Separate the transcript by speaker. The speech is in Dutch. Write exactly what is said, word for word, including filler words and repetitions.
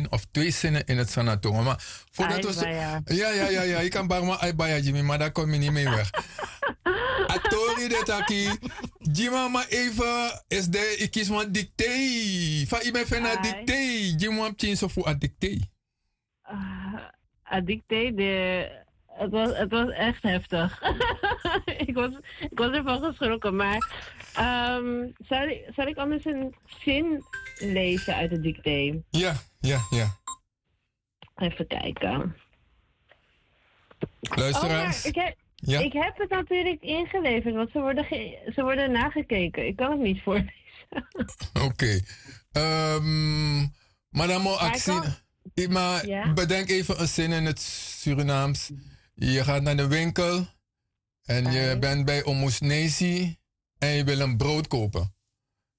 Speaker 1: één of twee zinnen in het Sanatongo. Maar voordat we... Zo, ja, ja, ja, ja. Je kan barma aibaya, Jimmy, maar daar kom je niet mee weg. Atori de taki. Jima maar even is de ik kies maar dicté. Van ik ben van een dicté. Jima heb je zo voor een dicté.
Speaker 2: Een dicté, de... Het was, het was echt heftig. ik, was, ik was ervan geschrokken, maar... Um, zal, ik, zal ik anders een zin lezen uit het dicté?
Speaker 1: Ja, ja, ja.
Speaker 2: Even kijken.
Speaker 1: Luisteraars.
Speaker 2: Oh, ik, heb,
Speaker 1: ja?
Speaker 2: ik heb het natuurlijk ingeleverd, want ze worden, ge, ze worden nagekeken. Ik kan het niet voorlezen.
Speaker 1: Oké. Okay. Um, Madame actie. Maar ja? Bedenk even een zin in het Surinaams. Je gaat naar de winkel en je bent bij Omusnesi en je wil een brood kopen.